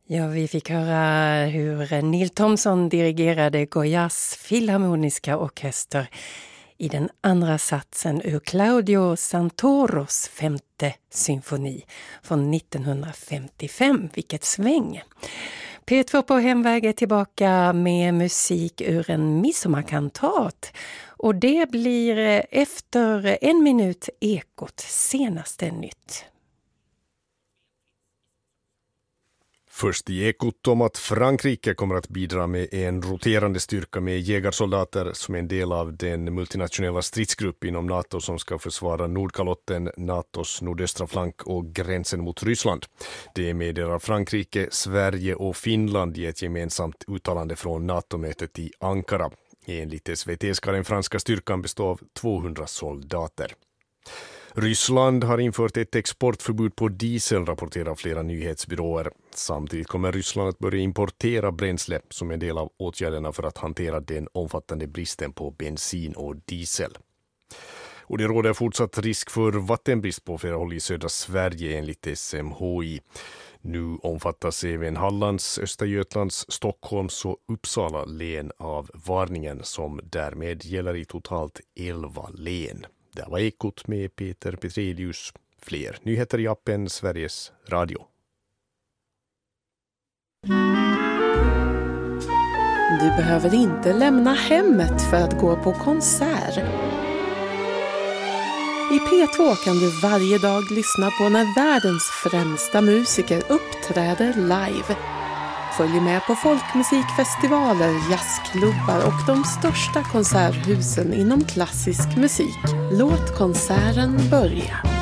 Ja, vi fick höra hur Neil Thompson dirigerade Goyas filharmoniska orkester i den andra satsen ur Claudio Santoros 5:e symfoni från 1955. Vilket sväng! P2 på hemväg är tillbaka med musik ur en midsommarkantat. Och det blir efter 1 minut Ekot senaste nytt. Först i Ekot om att Frankrike kommer att bidra med en roterande styrka med jägarsoldater som en del av den multinationella stridsgrupp inom NATO som ska försvara Nordkalotten, NATOs nordöstra flank och gränsen mot Ryssland. Det meddelar Frankrike, Sverige och Finland i ett gemensamt uttalande från NATO-mötet i Ankara. Enligt SVT ska den franska styrkan bestå av 200 soldater. Ryssland har infört ett exportförbud på diesel, rapporterar flera nyhetsbyråer. Samtidigt kommer Ryssland att börja importera bränsle som en del av åtgärderna för att hantera den omfattande bristen på bensin och diesel. Och det råder fortsatt risk för vattenbrist på flera håll i södra Sverige enligt SMHI. Nu omfattas även Hallands, Östergötlands, Stockholms och Uppsala län av varningen som därmed gäller i totalt 11 län. Det var Ekot med Peter Petrelius. Fler nyheter i appen Sveriges Radio. Du behöver inte lämna hemmet för att gå på konsert. I P2 kan du varje dag lyssna på när världens främsta musiker uppträder live. Följ med på folkmusikfestivaler, jazzklubbar och de största konserthusen inom klassisk musik. Låt konserten börja.